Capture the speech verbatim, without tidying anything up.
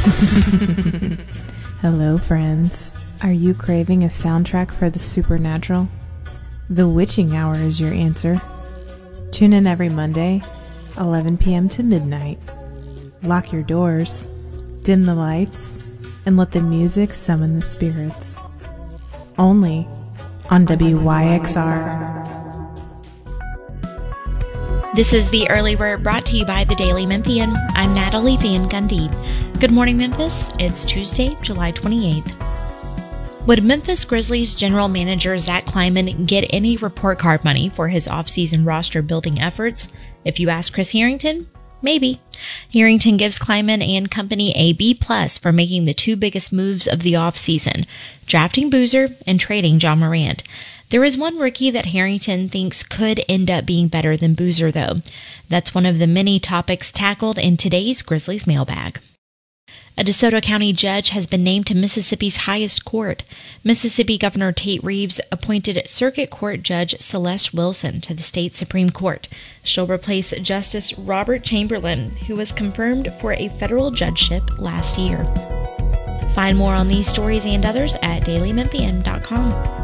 Hello, friends. Are you craving a soundtrack for the supernatural? The Witching Hour is your answer. Tune in every Monday, eleven p.m. to midnight. Lock your doors, dim the lights, and let the music summon the spirits. Only on W Y X R. This is the Early Word brought to you by the Daily Memphian. I'm Natalie Van Gundy. Good morning, Memphis. It's Tuesday, July twenty-eighth. Would Memphis Grizzlies general manager Zach Kleiman get any report card money for his offseason roster building efforts? If you ask Chris Harrington, maybe. Harrington gives Kleiman and company a B plus for making the two biggest moves of the offseason, drafting Boozer and trading John Morant. There is one rookie that Harrington thinks could end up being better than Boozer, though. That's one of the many topics tackled in today's Grizzlies mailbag. A DeSoto County judge has been named to Mississippi's highest court. Mississippi Governor Tate Reeves appointed Circuit Court Judge Celeste Wilson to the state Supreme Court. She'll replace Justice Robert Chamberlain, who was confirmed for a federal judgeship last year. Find more on these stories and others at daily memphian dot com.